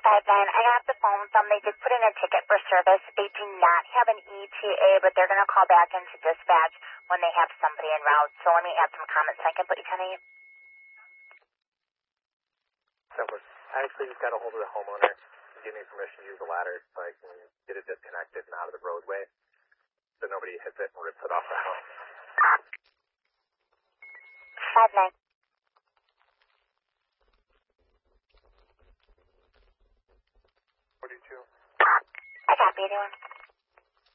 5-9. I got the phone from. They did put in a ticket for service. They do not have an ETA, but they're going to call back into dispatch when they have somebody en route. So let me add some comments so I can put you 10-8. Simple. I actually just got a hold of the homeowner to give me permission to use the ladder so I can get it disconnected and out of the roadway so nobody hits it and rips it off the house. 5-9. 42. I copy you.